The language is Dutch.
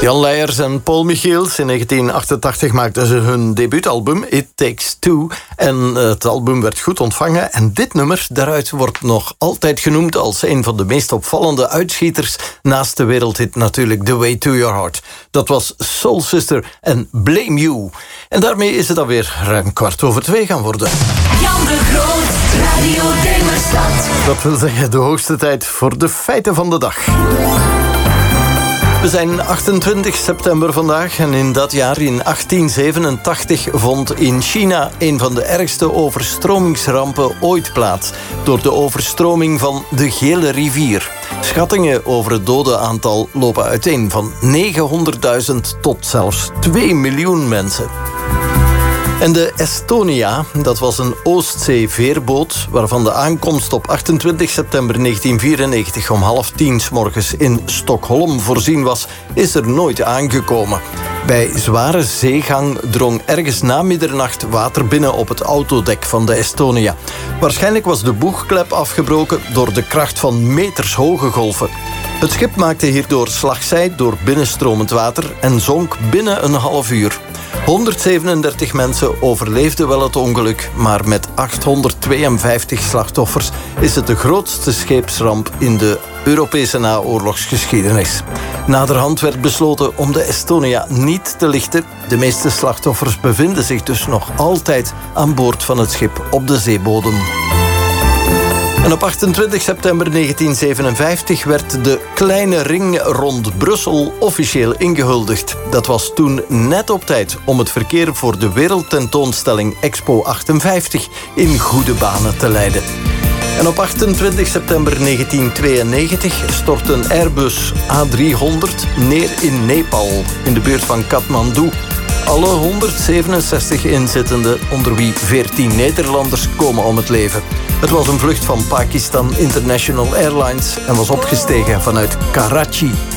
Jan Leijers en Paul Michiels. In 1988 maakten ze hun debuutalbum It Takes Two. En het album werd goed ontvangen. En dit nummer daaruit wordt nog altijd genoemd als een van de meest opvallende uitschieters. Naast de wereldhit natuurlijk The Way to Your Heart. Dat was Soul Sister en Blame You. En daarmee is het alweer ruim 2:15 gaan worden. Jan de Groot, Radio Demerstad. Dat wil zeggen de hoogste tijd voor de feiten van de dag. We zijn 28 september vandaag en in dat jaar, in 1887, vond in China een van de ergste overstromingsrampen ooit plaats. Door de overstroming van de Gele Rivier. Schattingen over het dodenaantal lopen uiteen van 900.000 tot zelfs 2 miljoen mensen. En de Estonia, dat was een Oostzee-veerboot waarvan de aankomst op 28 september 1994 om 9:30 's morgens in Stockholm voorzien was, is er nooit aangekomen. Bij zware zeegang drong ergens na middernacht water binnen op het autodek van de Estonia. Waarschijnlijk was de boegklep afgebroken door de kracht van metershoge golven. Het schip maakte hierdoor slagzij door binnenstromend water en zonk binnen een half uur. 137 mensen overleefden wel het ongeluk, maar met 852 slachtoffers is het de grootste scheepsramp in de Europese naoorlogsgeschiedenis. Naderhand werd besloten om de Estonia niet te lichten. De meeste slachtoffers bevinden zich dus nog altijd aan boord van het schip op de zeebodem. En op 28 september 1957 werd de kleine ring rond Brussel officieel ingehuldigd. Dat was toen net op tijd om het verkeer voor de wereldtentoonstelling Expo 58 in goede banen te leiden. En op 28 september 1992 stort een Airbus A300 neer in Nepal, in de buurt van Kathmandu. Alle 167 inzittenden, onder wie 14 Nederlanders, komen om het leven. Het was een vlucht van Pakistan International Airlines en was opgestegen vanuit Karachi.